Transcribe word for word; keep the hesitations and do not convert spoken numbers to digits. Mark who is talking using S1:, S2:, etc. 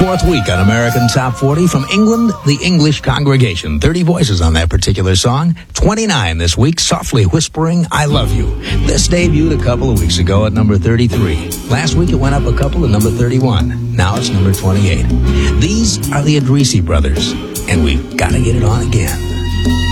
S1: Fourth week on American Top forty from England, the English Congregation. thirty voices on that particular song. twenty-nine this week, Softly Whispering, I Love You. This debuted a couple of weeks ago at number thirty-three. Last week it went up a couple to number thirty-one. Now it's number twenty-eight. These are the Adrisi Brothers, and we've got to get it on again.